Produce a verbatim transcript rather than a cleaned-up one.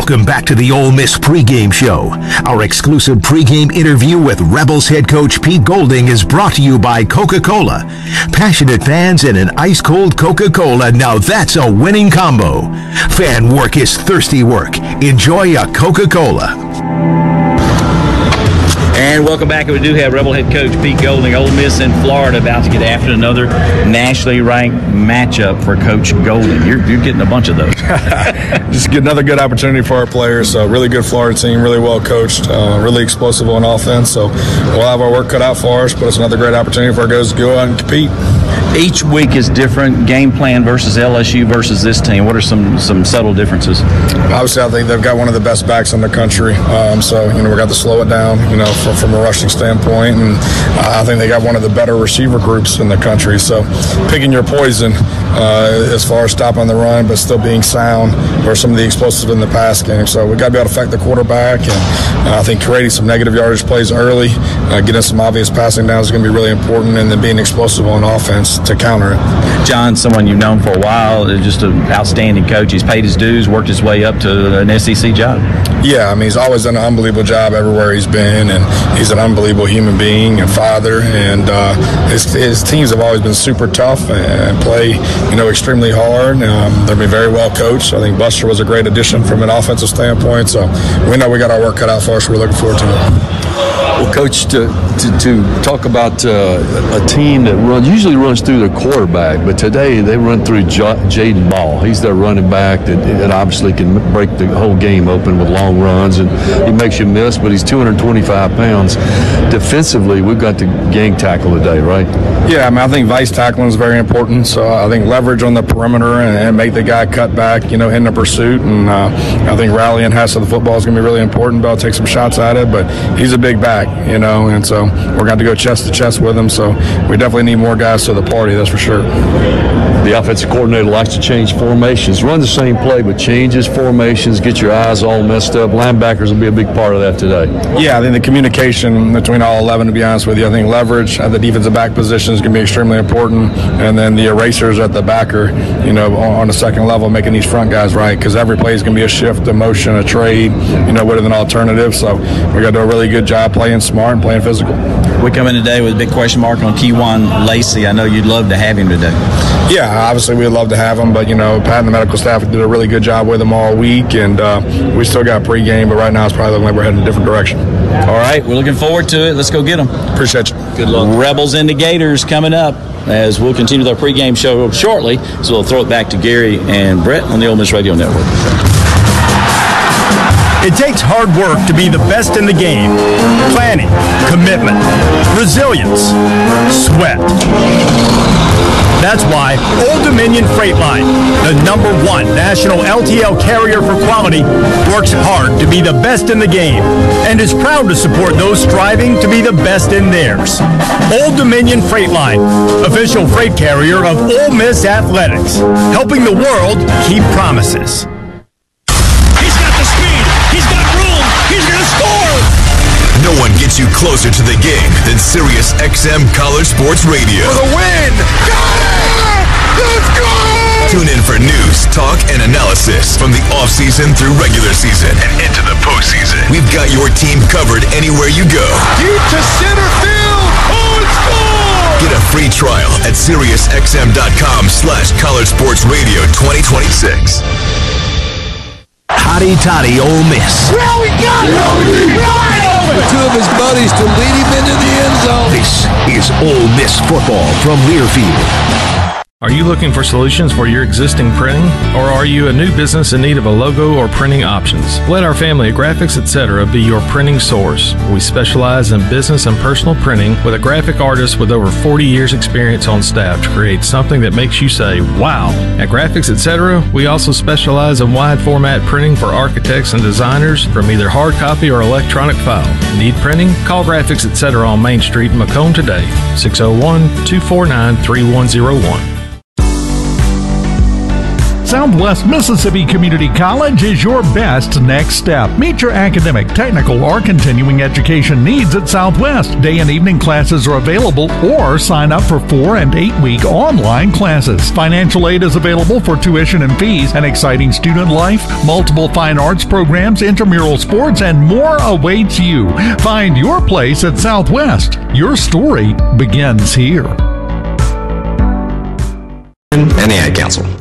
Welcome back to the Ole Miss pregame show. Our exclusive pregame interview with Rebels head coach Pete Golding is brought to you by Coca-Cola. Passionate fans and an ice-cold Coca-Cola, now that's a winning combo. Fan work is thirsty work. Enjoy a Coca-Cola. And welcome back. We do have Rebel head coach Pete Golding, Ole Miss in Florida, about to get after another nationally ranked matchup for Coach Golding. You're, you're getting a bunch of those. Just get another good opportunity for our players. So really good Florida team, really well coached, uh, really explosive on offense. So we'll have our work cut out for us, but it's another great opportunity for our guys to go out and compete. Each week is different. Game plan versus L S U versus this team. What are some some subtle differences? Obviously, I think they've got one of the best backs in the country. Um, so you know we got to slow it down. You know from, from a rushing standpoint, and uh, I think they got one of the better receiver groups in the country. So picking your poison uh, as far as stopping the run, but still being sound, or some of the explosive in the pass game. So we got to be able to affect the quarterback, and uh, I think creating some negative yardage plays early, uh, getting some obvious passing downs is going to be really important, and then being explosive on offense to counter it. John, someone you've known for a while, just an outstanding coach. He's paid his dues, worked his way up to an S E C job. Yeah, I mean, he's always done an unbelievable job everywhere he's been, and he's an unbelievable human being and father, and uh, his, his teams have always been super tough and play, you know, extremely hard. Um, they've been very well coached. I think Buster was a great addition from an offensive standpoint, so we know we got our work cut out for us. We're looking forward to it. Well, Coach, to, to, to talk about uh, a team that runs usually runs through their quarterback, but today they run through J- Jaden Ball. He's their running back that, that obviously can break the whole game open with long runs, and he makes you miss, but he's two hundred twenty-five pounds. Defensively, we've got the gang tackle today, right? Yeah, I mean, I think vice tackling is very important, so I think leverage on the perimeter and, and make the guy cut back, you know, in the pursuit, and uh, I think rallying has to the football is going to be really important. Bell take some shots at it, but he's a big back, you know, and so we're going to go chest to chest with him, so we definitely need more guys to the party, that's for sure. The offensive coordinator likes to change formations, run the same play, but change his formations, get your eyes all messed up. Linebackers will be a big part of that today. Yeah, I think the communication between all eleven, to be honest with you, I think leverage at the defensive back position is going to be extremely important, and then the erasers at the backer, you know, on, on the second level, making these front guys right, because every play is going to be a shift, a motion, a trade, you know, with an alternative, so we got to do a really good job playing smart and playing physical. We come in today with a big question mark on Kewan Lacey. I know you'd love to have him today. Yeah, obviously we'd love to have him, but, you know, Pat and the medical staff did a really good job with him all week, and uh, we still got pregame, but right now it's probably looking like we're heading in a different direction. All right, we're looking forward to it. Let's go get them. Appreciate you. Good luck. Rebels and the Gators coming up as we'll continue with our pregame show shortly, so we'll throw it back to Gary and Brett on the Ole Miss Radio Network. It takes hard work to be the best in the game. Planning, commitment, resilience, sweat. That's why Old Dominion Freight Line, the number one national L T L carrier for quality, works hard to be the best in the game and is proud to support those striving to be the best in theirs. Old Dominion Freight Line, official freight carrier of Ole Miss Athletics, helping the world keep promises. No one gets you closer to the game than Sirius X M College Sports Radio. For the win! Got it! Let's go! Tune in for news, talk, and analysis from the offseason through regular season and into the postseason. We've got your team covered anywhere you go. Deep to center field! Oh, it's gone! Get a free trial at SiriusXM.com slash College Sports Radio twenty twenty-six. Hotty Toddy Ole Miss. Well, we got it! Right over! Two of his buddies to lead him into the end zone. This is Ole Miss football from Learfield. Are you looking for solutions for your existing printing? Or are you a new business in need of a logo or printing options? Let our family at Graphics Etc. be your printing source. We specialize in business and personal printing with a graphic artist with over forty years experience on staff to create something that makes you say, wow. At Graphics Etc., we also specialize in wide format printing for architects and designers from either hard copy or electronic file. Need printing? Call Graphics Etc. on Main Street in Macomb today, six oh one, two four nine, three one oh one. Southwest Mississippi Community College is your best next step. Meet your academic, technical, or continuing education needs at Southwest. Day and evening classes are available, or sign up for four and eight week online classes. Financial aid is available for tuition and fees, an exciting student life, multiple fine arts programs, intramural sports, and more awaits you. Find your place at Southwest. Your story begins here. And the Ad Council.